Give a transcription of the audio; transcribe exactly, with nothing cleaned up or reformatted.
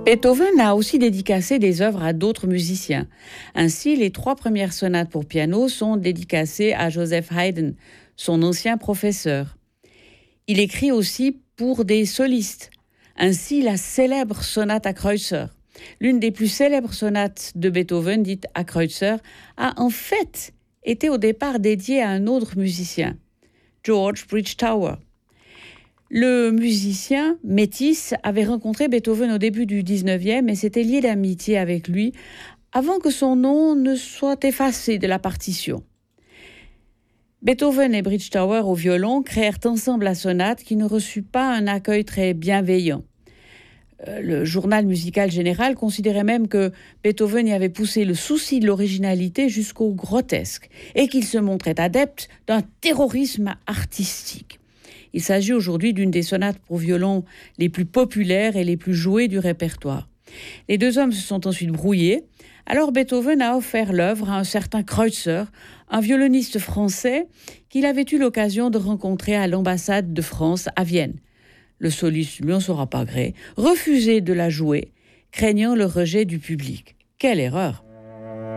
Beethoven a aussi dédicacé des œuvres à d'autres musiciens. Ainsi, les trois premières sonates pour piano sont dédicacées à Joseph Haydn, son ancien professeur. Il écrit aussi pour des solistes. Ainsi, la célèbre sonate à Kreutzer, l'une des plus célèbres sonates de Beethoven, dite à Kreutzer, a en fait été au départ dédiée à un autre musicien, George Bridgetower. Le musicien métis avait rencontré Beethoven au début du dix-neuvième et s'était lié d'amitié avec lui avant que son nom ne soit effacé de la partition. Beethoven et Bridgetower au violon créèrent ensemble la sonate qui ne reçut pas un accueil très bienveillant. Le journal musical général considérait même que Beethoven y avait poussé le souci de l'originalité jusqu'au grotesque et qu'il se montrait adepte d'un terrorisme artistique. Il s'agit aujourd'hui d'une des sonates pour violon les plus populaires et les plus jouées du répertoire. Les deux hommes se sont ensuite brouillés. Alors Beethoven a offert l'œuvre à un certain Kreutzer, un violoniste français qu'il avait eu l'occasion de rencontrer à l'ambassade de France à Vienne. Le soliste, lui en sera pas gré, refusait de la jouer, craignant le rejet du public. Quelle erreur!